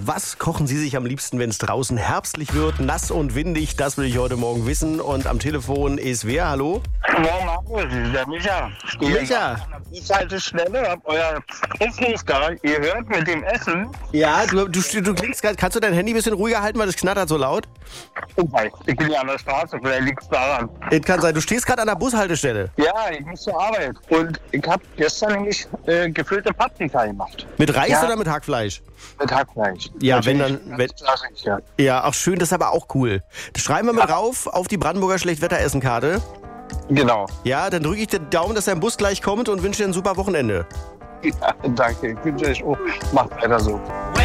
Was kochen Sie sich am liebsten, wenn es draußen herbstlich wird, nass und windig? Das will ich heute Morgen wissen. Und am Telefon ist wer? Hallo? Morgen, Markus, der Micha. Micha. Ich halte schneller, hab euer Essen ihr hört mit dem Essen. Ja, du klingst gerade. Kannst du dein Handy ein bisschen ruhiger halten, weil das knattert so laut? Okay, ich bin ja an der Straße, vielleicht liegt es daran. Es kann sein, du stehst gerade an der Bushaltestelle. Ja, ich muss zur Arbeit. Und ich habe gestern nämlich gefüllte Paprika gemacht. Mit Reis Ja. oder mit Hackfleisch? Mit Hackfleisch. Ja, Natürlich wenn dann- ganz klassisch, ja. Ja, auch schön, das ist aber auch cool. Das schreiben wir mit rauf auf die Brandenburger Schlechtwetteressenkarte. Genau. Ja, dann drücke ich den Daumen, dass dein Bus gleich kommt und wünsche dir ein super Wochenende. Ja, danke. Ich wünsche euch auch, macht weiter so.